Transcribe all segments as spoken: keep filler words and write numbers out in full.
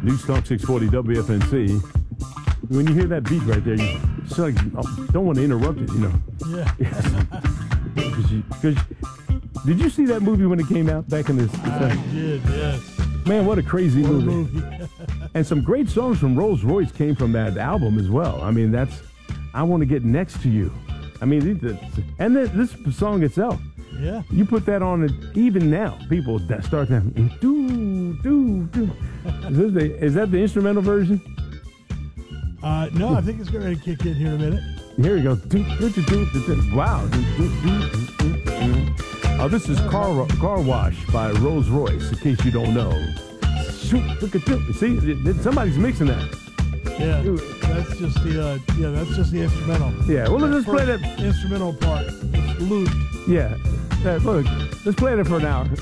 News Talk six forty W F N C. When you hear that beat right there, you just like oh, don't want to interrupt it, you know. Yeah. Because did you see that movie when it came out back in this? I did, yes. Man, what a crazy what movie. A movie. And some great songs from Rolls Royce came from that album as well. I mean, that's I Want to Get Next to You. I mean, and this song itself. Yeah. You put that on, it, even now, people that start that. Do, do, do. Is, this the, is that the instrumental version? Uh, no, I think it's going to kick in here in a minute. Here we go. Wow. Oh, this is Car, Car Wash by Rolls Royce, in case you don't know. Look at this. See, somebody's mixing that. Yeah, that's just the uh, yeah, that's just the instrumental. Yeah, well, let's play that instrumental part. It's looped. Yeah, uh, look, let's play it for an hour.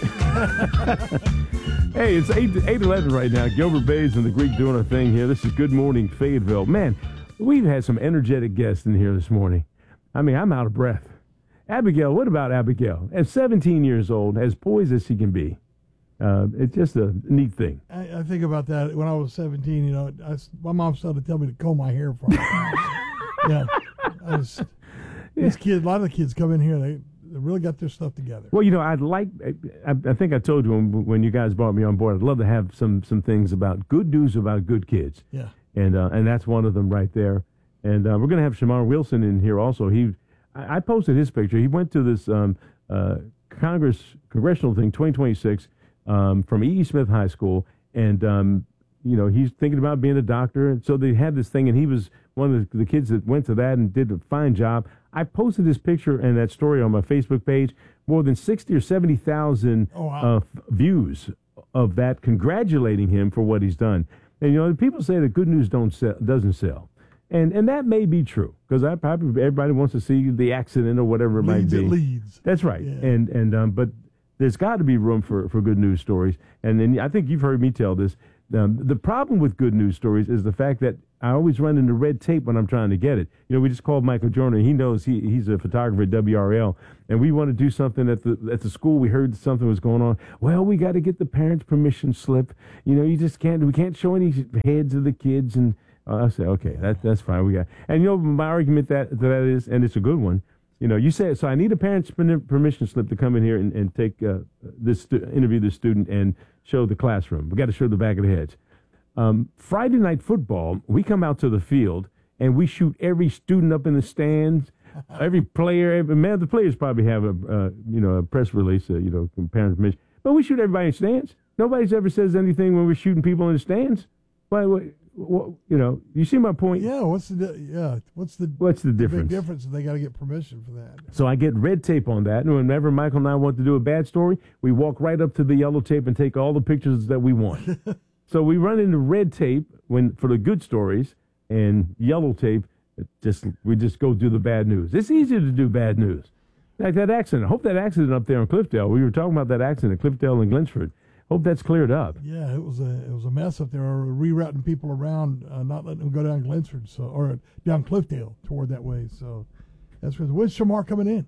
Hey, it's eight eight eleven right now. Gilbert Bays and the Greek doing a thing here. This is Good Morning Fayetteville. Man, we've had some energetic guests in here this morning. I mean, I'm out of breath. Abigail, what about Abigail? At seventeen years old, as poised as she can be. Uh, it's just a neat thing. I, I think about that when I was seventeen. You know, I, my mom started to tell me to comb my hair for me. Yeah, I was, these kids. A lot of the kids come in here. They, they really got their stuff together. Well, you know, I'd like. I, I think I told you when, when you guys brought me on board. I'd love to have some some things about good news about good kids. Yeah, and uh, and that's one of them right there. And uh, we're going to have Shamar Wilson in here also. He, I, I posted his picture. He went to this um, uh, Congress congressional thing, twenty twenty-six. Um, from E E. Smith High School, and um, you know he's thinking about being a doctor. And so they had this thing, and he was one of the, the kids that went to that and did a fine job. I posted this picture and that story on my Facebook page. More than sixty or seventy thousand oh, wow. uh, views of that, congratulating him for what he's done. And you know, people say that good news don't sell, doesn't sell, and and that may be true because I probably everybody wants to see the accident or whatever it leads might be. It leads. That's right, yeah. and and um, but. There's got to be room for, for good news stories. And then I think you've heard me tell this. Um, the problem with good news stories is the fact that I always run into red tape when I'm trying to get it. You know, we just called Michael Joyner. He knows he he's a photographer at W R L. And we want to do something at the at the school. We heard something was going on. Well, we got to get the parents' permission slip. You know, you just can't, we can't show any heads of the kids. And uh, I say, okay, that, that's fine. We got, and you know, my argument that, that is, and it's a good one. You know, you say, so I need a parent's permission slip to come in here and, and take uh, this, stu- interview this student and show the classroom. We got to show the back of the heads. Um, Friday night football, we come out to the field and we shoot every student up in the stands, every player. Every, man, the players probably have a, uh, you know, a press release, uh, you know, parent permission. But we shoot everybody in stands. Nobody's ever says anything when we're shooting people in the stands. Why? Why Well, you know, you see my point. Yeah, what's the yeah? What's the what's the difference? Big difference. They got to get permission for that. So I get red tape on that, and whenever Michael and I want to do a bad story, we walk right up to the yellow tape and take all the pictures that we want. So we run into red tape when for the good stories, and yellow tape. Just we just go do the bad news. It's easier to do bad news, like that accident. I hope that accident up there in Cliffdale. We were talking about that accident at Cliffdale and Glenford. Hope that's cleared up. Yeah, it was a it was a mess up there. Rerouting people around, uh, not letting them go down Glenford, so or down Cliffdale toward that way. So that's good. When's Shamar coming in?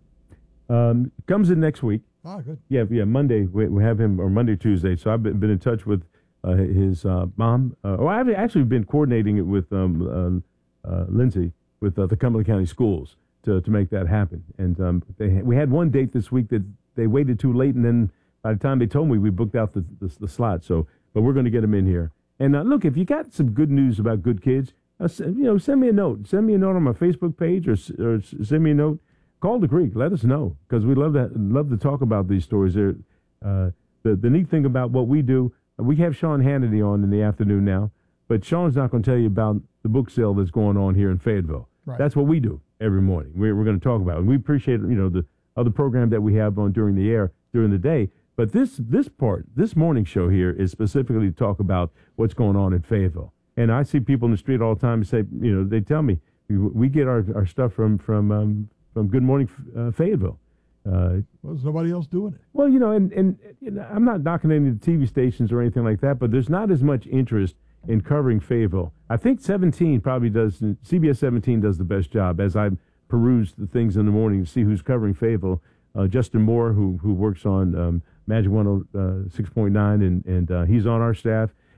Um, comes in next week. Ah, good. Yeah, yeah. Monday we, we have him, or Monday, Tuesday. So I've been, been in touch with uh, his uh, mom. Uh, or I've actually been coordinating it with um, uh, uh, Lindsay with uh, the Cumberland County Schools to to make that happen. And um, they we had one date this week that they waited too late, and then. By the time they told me, we booked out the, the, the slot. So, but we're going to get them in here. And uh, look, if you got some good news about good kids, uh, you know, send me a note. Send me a note on my Facebook page, or, or send me a note. Call the Greek. Let us know because we love to love to talk about these stories. There, uh, the the neat thing about what we do, we have Sean Hannity on in the afternoon now, but Sean's not going to tell you about the book sale that's going on here in Fayetteville. Right. That's what we do every morning. We're we're going to talk about it. And we appreciate you know the other program that we have on during the air during the day. But this this part, this morning show here is specifically to talk about what's going on in Fayetteville. And I see people in the street all the time say, you know, they tell me we, we get our, our stuff from from um, from Good Morning uh, Fayetteville. Uh, well, there's nobody else doing it. Well, you know, and, and you know, I'm not knocking any of the T V stations or anything like that, but there's not as much interest in covering Fayetteville. I think seventeen probably does, C B S seventeen does the best job as I peruse the things in the morning to see who's covering Fayetteville. Uh, Justin Moore, who who works on um, Magic one oh six point nine, and, and uh, he's on our staff.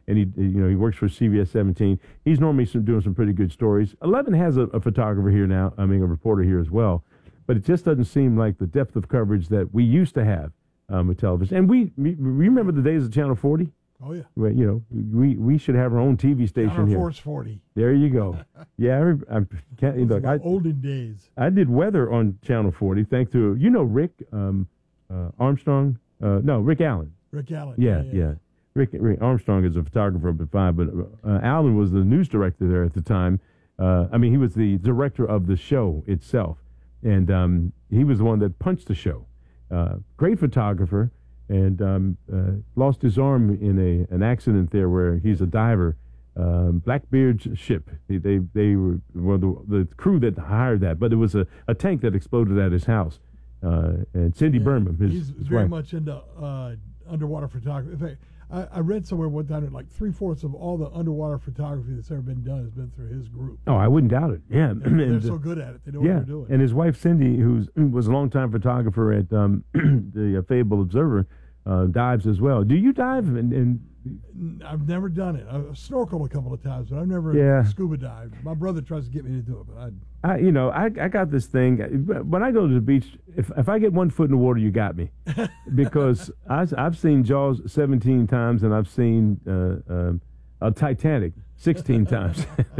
and he, you know, he works for C B S seventeen. He's normally some, doing some pretty good stories. eleven has a, a photographer here now. I mean, a reporter here as well, but it just doesn't seem like the depth of coverage that we used to have um, with television. And we, we remember the days of Channel forty. Oh yeah. Well, you know, we, we should have our own T V station Channel here. Force forty. There you go. Yeah, I, rem- I can't Those look. are I, my olden days. I did weather on Channel forty, thanks to, you know, Rick um, uh, Armstrong. Uh, no, Rick Allen. Rick Allen. Yeah, yeah. yeah. Rick, Rick Armstrong is a photographer up at five, but uh, Allen was the news director there at the time. Uh, I mean, he was the director of the show itself, and um, he was the one that punched the show. Uh, great photographer, and um, uh, lost his arm in a an accident there where he's a diver. Um, Blackbeard's ship. They they, they were well, the, the crew that hired that, but it was a, a tank that exploded at his house. Uh, and Cindy Yeah, Berman, his, he's his very wife. much into uh, underwater photography. In fact, I, I read somewhere one time that like three fourths of all the underwater photography that's ever been done has been through his group. Oh, I wouldn't doubt it. Yeah, And and, they're uh, so good at it; they know yeah, what they're doing. and his wife Cindy, who was a longtime photographer at um, the uh, Fayetteville Observer, uh, dives as well. Do you dive? And, and I've never done it. I've snorkeled a couple of times, but I've never Yeah. scuba dived. My brother tries to get me to do it, but I. I, you know, I, I got this thing. When I go to the beach, if if I get one foot in the water, you got me, because I, I've seen Jaws seventeen times, and I've seen uh, um, a Titanic sixteen times.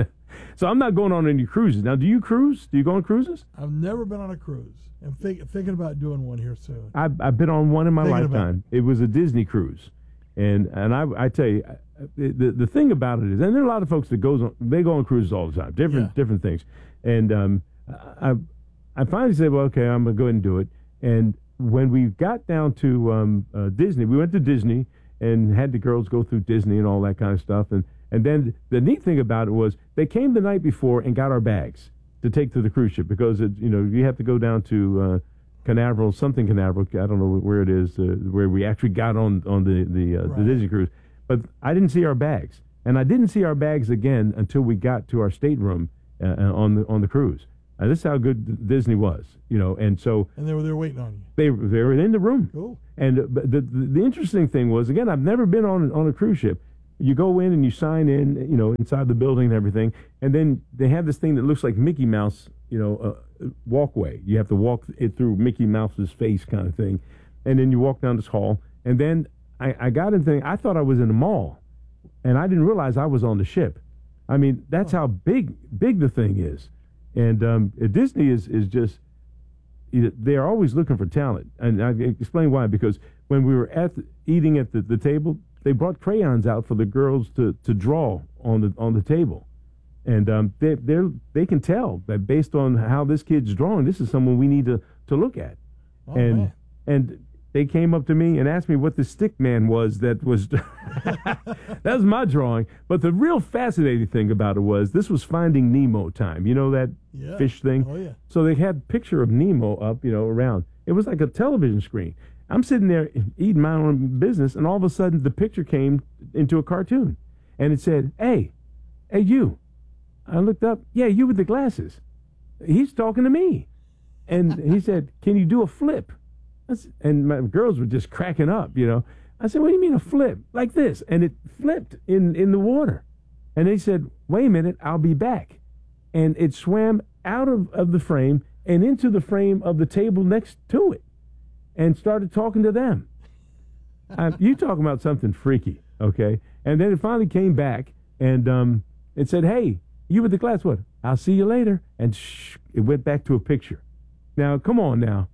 So I'm not going on any cruises. Now, do you cruise? Do you go on cruises? I've never been on a cruise. I'm think, thinking about doing one here soon. I've, I've been on one in my Thinking about lifetime. It was a Disney cruise, and and I I tell you, the the thing about it is, and there are a lot of folks that goes on, they go on cruises all the time, different Yeah. different things, and um, I I finally said, well, okay, I'm gonna go ahead and do it. And when we got down to um, uh, Disney, we went to Disney and had the girls go through Disney and all that kind of stuff, and and then the neat thing about it was they came the night before and got our bags to take to the cruise ship, because it, you know, you have to go down to uh, Canaveral, something Canaveral, I don't know where it is, uh, where we actually got on on the the, uh, Right. the Disney cruise. But I didn't see our bags, and I didn't see our bags again until we got to our stateroom uh, on the on the cruise. Uh, this is how good Disney was, you know. And so And they were there waiting on you. they they were in the room. Cool. And uh, but the, the the interesting thing was, again, I've never been on on a cruise ship. You go in and you sign in, you know, inside the building and everything, and then they have this thing that looks like Mickey Mouse, you know, uh, walkway. You have to walk it through Mickey Mouse's face, kind of thing, and then you walk down this hall. And then I, I got in thing. I thought I was in a mall, and I didn't realize I was on the ship. I mean, that's how big big the thing is. And um, Disney is is just, they are always looking for talent, and I explain why. Because when we were at the, eating at the, the table, they brought crayons out for the girls to, to draw on the on the table, and um, they they they can tell that based on how this kid's drawing, this is someone we need to, to look at. Oh, and man. and they came up to me and asked me what the stick man was that was that was my drawing. But the real fascinating thing about it was this was Finding Nemo time. You know that Yeah. fish thing? Oh, yeah. So they had a picture of Nemo up, you know, around. It was like a television screen. I'm sitting there eating my own business, and all of a sudden the picture came into a cartoon. And it said, hey, hey, you. I looked up. Yeah, you with the glasses. He's talking to me. And he said, can you do a flip? I s- And my girls were just cracking up, you know. I said, what do you mean a flip? Like this. And it flipped in, in the water. And they said, wait a minute, I'll be back. And it swam out of, of the frame and into the frame of the table next to it and started talking to them. uh, you talking about something freaky, okay? And then it finally came back, and um, it said, hey, you with the glass, what? I'll see you later. And shh, it went back to a picture. Now, come on now.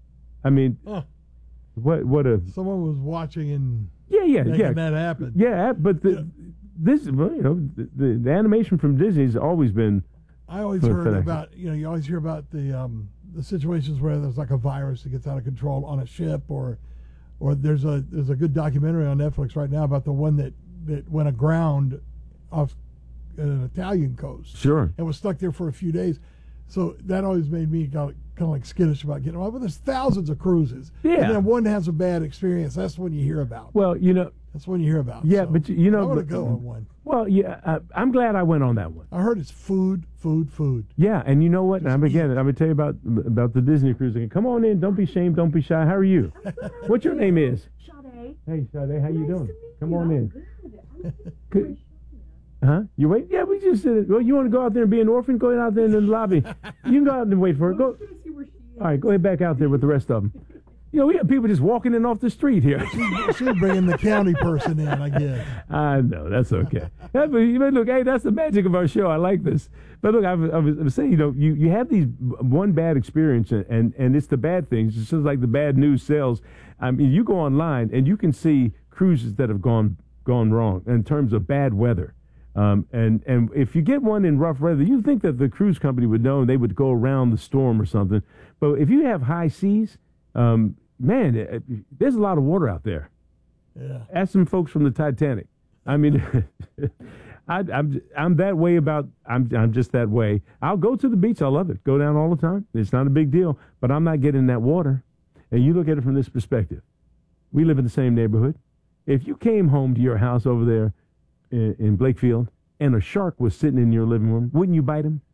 I mean, Huh. what what a... Someone was watching and Yeah, yeah, making yeah. that happen. Yeah, but the, Yeah. this, well, you know, the, the, the animation from Disney has always been... I always For- heard for that. about, you know, you always hear about the um, the situations where there's like a virus that gets out of control on a ship, or or there's a there's a good documentary on Netflix right now about the one that, that went aground off an Italian coast Sure. and was stuck there for a few days. So that always made me kind of, kind of like skittish about getting on. But there's thousands of cruises, Yeah. and then one has a bad experience. That's when you hear about. Well, you know, That's when you hear about. Yeah, So, but you- you know, I want to but- go on one. well, yeah, uh, I'm glad I went on that one. I heard it's food, food, food. Yeah, and you know what? Just I'm again. I'm gonna tell you about about the Disney cruise. Again. Come on in. Don't be ashamed. Don't be shy. How are you? What's your name is? Sade. Hey, Sade. How you Nice doing? to meet Come you. on I'm in. good. I'm Could, huh? You wait? Yeah, we just said, well, you want to go out there and be an orphan? Go out there in the lobby. You can go out and wait for her. Go. All right, go ahead back out there with the rest of them. You know, we have people just walking in off the street here. She's, she's bringing the county person in, I guess. I know, that's okay. Yeah, but, but look, hey, that's the magic of our show. I like this. But look, I was, I was, I was saying, you know, you, you have these one bad experience, and, and, and it's the bad things. It's just like the bad news sells. I mean, you go online, and you can see cruises that have gone gone wrong in terms of bad weather. Um, and, and if you get one in rough weather, you think that the cruise company would know and they would go around the storm or something. But if you have high seas, um, man, it, there's a lot of water out there. Yeah. Ask some folks from the Titanic. I mean, I, I'm I'm that way about. I'm I'm just that way. I'll go to the beach. I love it. Go down all the time. It's not a big deal. But I'm not getting in that water. And you look at it from this perspective. We live in the same neighborhood. If you came home to your house over there in, in Blakefield and a shark was sitting in your living room, wouldn't you bite him?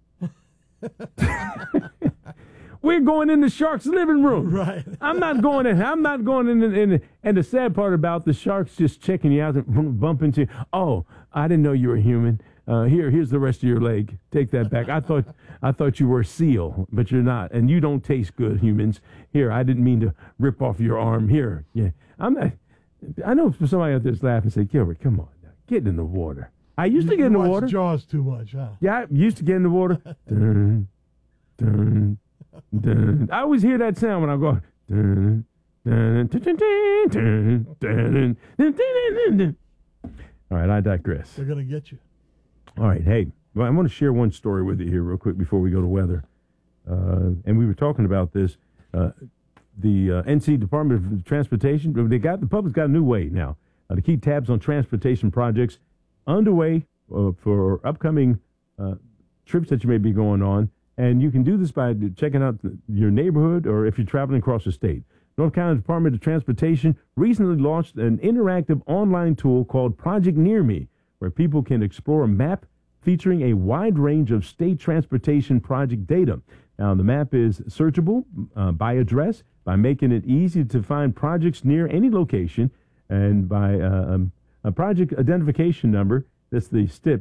We're going in the shark's living room. Right. I'm not going in. I'm not going in, in, in. And the sad part about the sharks just checking you out and bump into you. Oh, I didn't know you were human. Uh, here, here's the rest of your leg. Take that back. I thought, I thought you were a seal, but you're not, and you don't taste good, humans. Here, I didn't mean to rip off your arm. Here, yeah. I'm not. I know somebody out there's laughing and say, Gilbert, come on, now, get in the water. I used you to get in the watch water. Jaws too much, huh? Yeah, I used to get in the water. Dun, dun. Dun. I always hear that sound when I go. Dun, dun, dun, dun, dun, dun, dun, dun, dun, dun. All right, I digress. They're gonna get you. All right, hey, well, I want to share one story with you here real quick before we go to weather. Uh, and we were talking about this. Uh, the uh, N C Department of Transportation, they got the public's got a new way now uh, to keep tabs on transportation projects underway uh, for upcoming uh, trips that you may be going on. And you can do this by checking out your neighborhood or if you're traveling across the state. North Carolina Department of Transportation recently launched an interactive online tool called Project Near Me, where people can explore a map featuring a wide range of state transportation project data. Now, the map is searchable uh, by address, by making it easy to find projects near any location, and by uh, um, a project identification number. That's the S T I P.